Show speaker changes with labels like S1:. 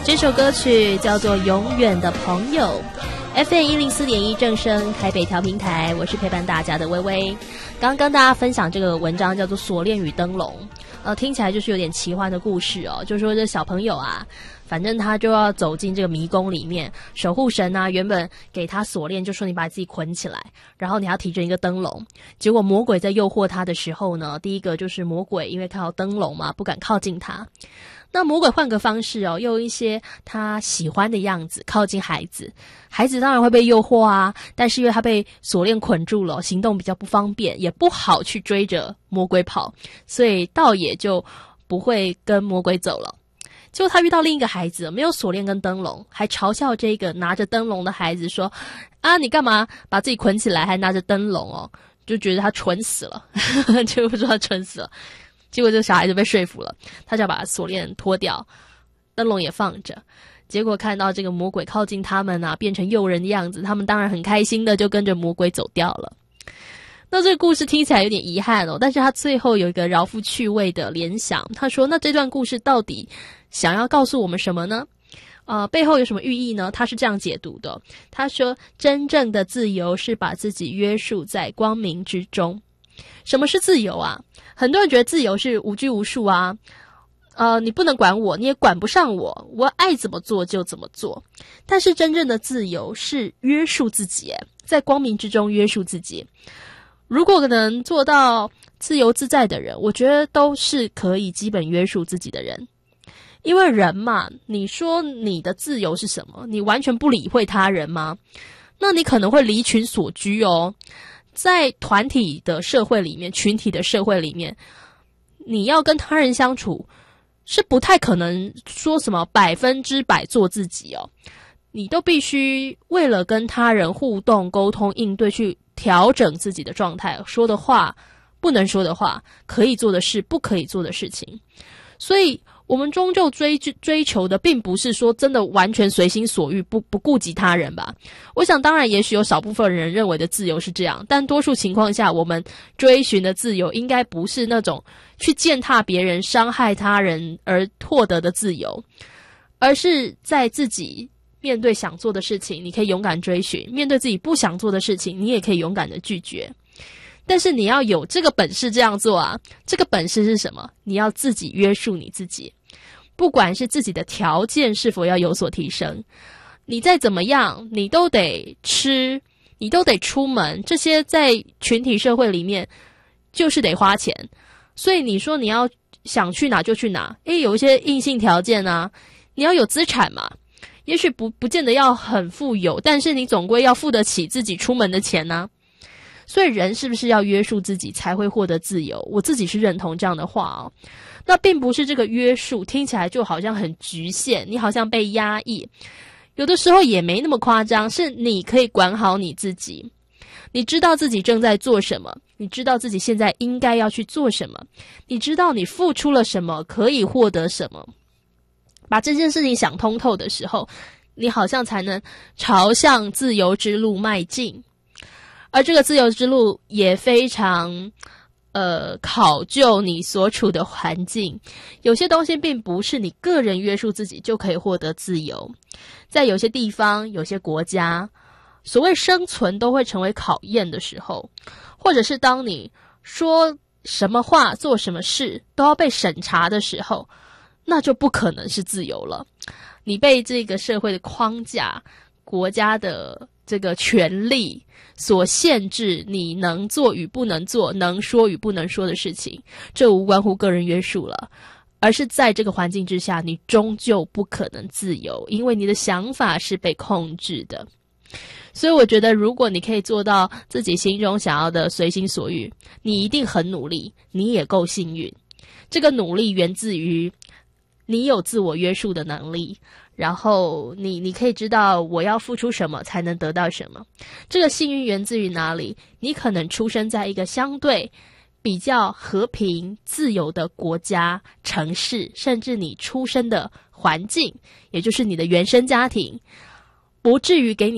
S1: 这首歌曲叫做《永远的朋友》。FM104.1 正声台北调频台，我是陪伴大家的微微。刚刚跟大家分享这个文章叫做《锁链与灯笼》，听起来就是有点奇幻的故事哦。就是说这小朋友啊，反正他就要走进这个迷宫里面，守护神啊原本给他锁链，就说你把自己捆起来，然后你要提着一个灯笼。结果魔鬼在诱惑他的时候呢，第一个就是魔鬼因为看到灯笼嘛，不敢靠近他。那魔鬼换个方式哦，用一些他喜欢的样子靠近孩子，孩子当然会被诱惑啊，但是因为他被锁链捆住了，行动比较不方便，也不好去追着魔鬼跑，所以倒也就不会跟魔鬼走了。结果他遇到另一个孩子，没有锁链跟灯笼，还嘲笑这个拿着灯笼的孩子说啊，你干嘛把自己捆起来还拿着灯笼哦，就觉得他蠢死了就不说他蠢死了。结果这个小孩就被说服了，他就要把锁链脱掉，灯笼也放着。结果看到这个魔鬼靠近他们啊，变成诱人的样子，他们当然很开心的就跟着魔鬼走掉了。那这个故事听起来有点遗憾哦，但是他最后有一个饶富趣味的联想。他说那这段故事到底想要告诉我们什么呢？背后有什么寓意呢？他是这样解读的，他说真正的自由是把自己约束在光明之中。什么是自由啊？很多人觉得自由是无拘无束啊，你不能管我，你也管不上我，我爱怎么做就怎么做。但是真正的自由是约束自己，在光明之中约束自己。如果能做到自由自在的人，我觉得都是可以基本约束自己的人。因为人嘛，你说你的自由是什么？你完全不理会他人吗？那你可能会离群索居哦。在团体的社会里面，群体的社会里面，你要跟他人相处是不太可能说什么100%做自己哦，你都必须为了跟他人互动、沟通、应对去调整自己的状态，说的话、不能说的话，可以做的事、不可以做的事情。所以我们终究追求的并不是说真的完全随心所欲，不顾及他人吧。我想当然也许有少部分人认为的自由是这样，但多数情况下我们追寻的自由应该不是那种去践踏别人、伤害他人而获得的自由，而是在自己面对想做的事情你可以勇敢追寻，面对自己不想做的事情你也可以勇敢的拒绝。但是你要有这个本事这样做啊，这个本事是什么？你要自己约束你自己，不管是自己的条件是否要有所提升，你再怎么样你都得吃，你都得出门，这些在群体社会里面就是得花钱。所以你说你要想去哪就去哪，有一些硬性条件啊，你要有资产嘛，也许不见得要很富有，但是你总归要付得起自己出门的钱啊。所以人是不是要约束自己才会获得自由？我自己是认同这样的话哦。那并不是这个约束听起来就好像很局限，你好像被压抑，有的时候也没那么夸张，是你可以管好你自己，你知道自己正在做什么，你知道自己现在应该要去做什么，你知道你付出了什么可以获得什么，把这件事情想通透的时候，你好像才能朝向自由之路迈进。而这个自由之路也非常考究你所处的环境，有些东西并不是你个人约束自己就可以获得自由。在有些地方、有些国家，所谓生存都会成为考验的时候，或者是当你说什么话、做什么事都要被审查的时候，那就不可能是自由了。你被这个社会的框架、国家的这个权利所限制，你能做与不能做，能说与不能说的事情，这无关乎个人约束了，而是在这个环境之下，你终究不可能自由，因为你的想法是被控制的。所以我觉得如果你可以做到自己心中想要的随心所欲，你一定很努力，你也够幸运。这个努力源自于你有自我约束的能力，然后你可以知道我要付出什么才能得到什么。这个幸运源自于哪里？你可能出生在一个相对比较和平自由的国家、城市，甚至你出生的环境，也就是你的原生家庭，不至于给你